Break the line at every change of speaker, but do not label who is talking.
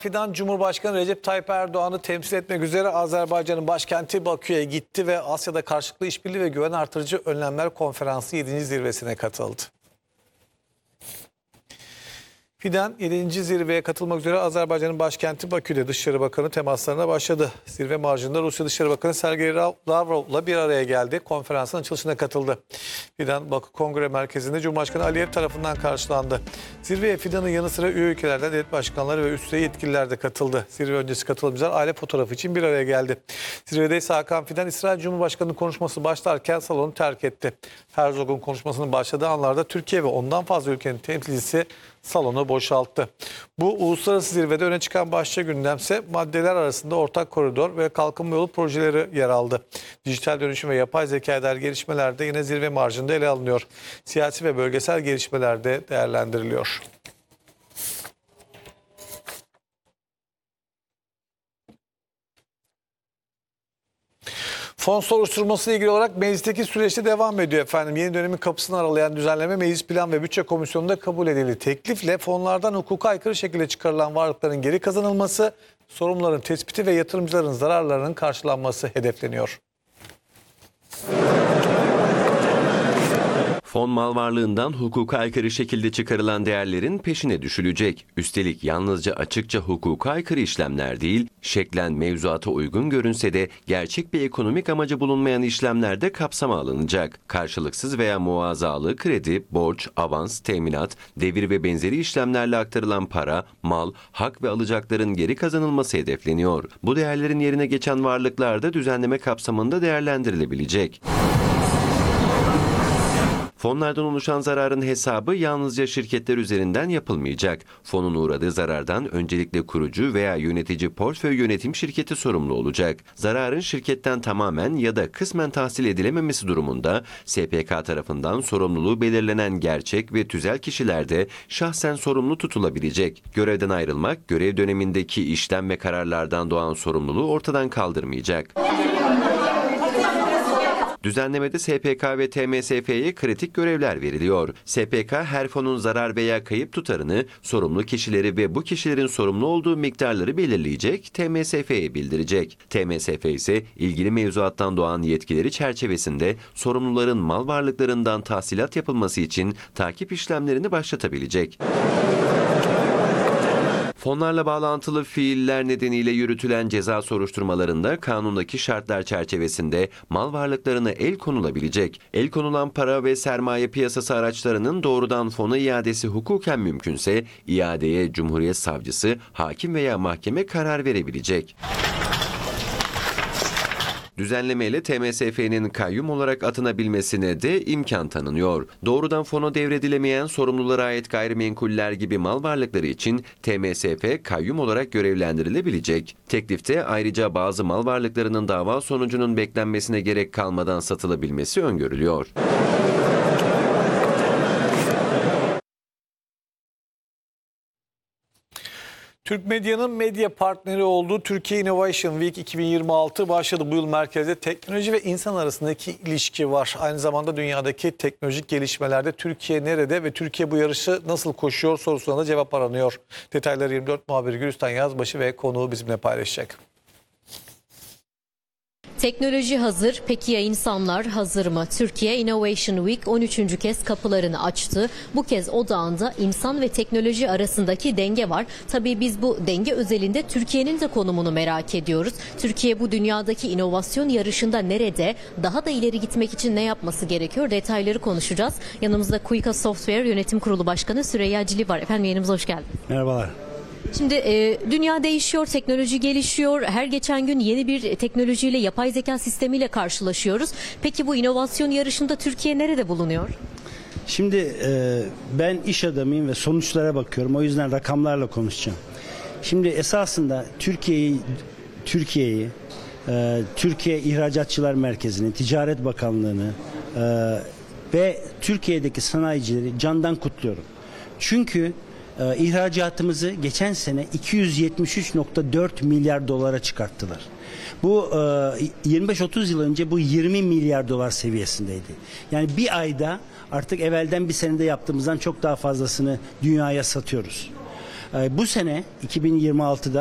Fidan Cumhurbaşkanı Recep Tayyip Erdoğan'ı temsil etmek üzere Azerbaycan'ın başkenti Bakü'ye gitti ve Asya'da karşılıklı işbirliği ve güven artırıcı önlemler konferansı 7. zirvesine katıldı. Fidan 7. zirveye katılmak üzere Azerbaycan'ın başkenti Bakü'de Dışişleri Bakanı temaslarına başladı. Zirve marjında Rusya Dışişleri Bakanı Sergey Lavrov'la bir araya geldi. Konferansın açılışına katıldı. Fidan Bakü Kongre Merkezi'nde Cumhurbaşkanı Aliyev tarafından karşılandı. Zirveye Fidan'ın yanı sıra üye ülkelerden devlet başkanları ve üst düzey yetkililer de katıldı. Zirve öncesi katılımcılar aile fotoğrafı için bir araya geldi. Zirvede ise Hakan Fidan, İsrail Cumhurbaşkanı'nın konuşması başlarken salonu terk etti. Herzog'un konuşmasının başladığı anlarda Türkiye ve ondan fazla ülkenin temsilcisi salonu boşalttı. Bu uluslararası zirvede öne çıkan başlıca gündemse maddeler arasında ortak koridor ve kalkınma yolu projeleri yer aldı. Dijital dönüşüm ve yapay zekaya dair gelişmeler de yine zirve marjında ele alınıyor. Siyasi ve bölgesel gelişmeler de değerlendiriliyor. Fon soruşturması ile ilgili olarak meclisteki süreçte devam ediyor efendim. Yeni dönemin kapısını aralayan düzenleme Meclis Plan ve Bütçe Komisyonu'nda kabul edildi. Teklifle fonlardan hukuka aykırı şekilde çıkarılan varlıkların geri kazanılması, sorumluların tespiti ve yatırımcıların zararlarının karşılanması hedefleniyor.
Fon mal varlığından hukuka aykırı şekilde çıkarılan değerlerin peşine düşülecek. Üstelik yalnızca açıkça hukuka aykırı işlemler değil, şeklen mevzuata uygun görünse de gerçek bir ekonomik amacı bulunmayan işlemler de kapsama alınacak. Karşılıksız veya muazzalı kredi, borç, avans, teminat, devir ve benzeri işlemlerle aktarılan para, mal, hak ve alacakların geri kazanılması hedefleniyor. Bu değerlerin yerine geçen varlıklar da düzenleme kapsamında değerlendirilebilecek. Fonlardan oluşan zararın hesabı yalnızca şirketler üzerinden yapılmayacak. Fonun uğradığı zarardan öncelikle kurucu veya yönetici portföy yönetim şirketi sorumlu olacak. Zararın şirketten tamamen ya da kısmen tahsil edilememesi durumunda SPK tarafından sorumluluğu belirlenen gerçek ve tüzel kişiler de şahsen sorumlu tutulabilecek. Görevden ayrılmak, görev dönemindeki işlem ve kararlardan doğan sorumluluğu ortadan kaldırmayacak. Düzenlemede SPK ve TMSF'ye kritik görevler veriliyor. SPK her fonun zarar veya kayıp tutarını, sorumlu kişileri ve bu kişilerin sorumlu olduğu miktarları belirleyecek, TMSF'ye bildirecek. TMSF ise ilgili mevzuattan doğan yetkileri çerçevesinde sorumluların mal varlıklarından tahsilat yapılması için takip işlemlerini başlatabilecek. Fonlarla bağlantılı fiiller nedeniyle yürütülen ceza soruşturmalarında kanundaki şartlar çerçevesinde mal varlıklarına el konulabilecek. El konulan para ve sermaye piyasası araçlarının doğrudan fona iadesi hukuken mümkünse iadeye Cumhuriyet Savcısı, hakim veya mahkeme karar verebilecek. Düzenlemeyle TMSF'nin kayyum olarak atanabilmesine de imkan tanınıyor. Doğrudan fona devredilemeyen sorumlulara ait gayrimenkuller gibi mal varlıkları için TMSF kayyum olarak görevlendirilebilecek. Teklifte ayrıca bazı mal varlıklarının dava sonucunun beklenmesine gerek kalmadan satılabilmesi öngörülüyor.
Türk medyanın medya partneri olduğu Türkiye Innovation Week 2026 başladı. Bu yıl merkezde teknoloji ve insan arasındaki ilişki var. Aynı zamanda dünyadaki teknolojik gelişmelerde Türkiye nerede ve Türkiye bu yarışı nasıl koşuyor sorusuna da cevap aranıyor. Detayları 24 muhabiri Gülistan Yazbaşı ve konuğu bizimle paylaşacak.
Teknoloji hazır, peki ya insanlar hazır mı? Türkiye Innovation Week 13. kez kapılarını açtı. Bu kez odağında insan ve teknoloji arasındaki denge var. Tabii biz bu denge özelinde Türkiye'nin de konumunu merak ediyoruz. Türkiye bu dünyadaki inovasyon yarışında nerede? Daha da ileri gitmek için ne yapması gerekiyor? Detayları konuşacağız. Yanımızda Kuika Software Yönetim Kurulu Başkanı Süreyya Cili var. Efendim yayınımıza hoş geldiniz.
Merhabalar.
Şimdi dünya değişiyor, teknoloji gelişiyor. Her geçen gün yeni bir teknolojiyle, yapay zeka sistemiyle karşılaşıyoruz. Peki bu inovasyon yarışında Türkiye nerede bulunuyor?
Şimdi ben iş adamıyım ve sonuçlara bakıyorum. O yüzden rakamlarla konuşacağım. Şimdi esasında Türkiye İhracatçılar Merkezi'ni, Ticaret Bakanlığı'nı ve Türkiye'deki sanayicileri candan kutluyorum. Çünkü ihracatımızı geçen sene 273,4 milyar dolara çıkarttılar. Bu 25-30 yıl önce bu 20 milyar dolar seviyesindeydi. Yani bir ayda artık evvelden bir senede yaptığımızdan çok daha fazlasını dünyaya satıyoruz. Bu sene 2026'da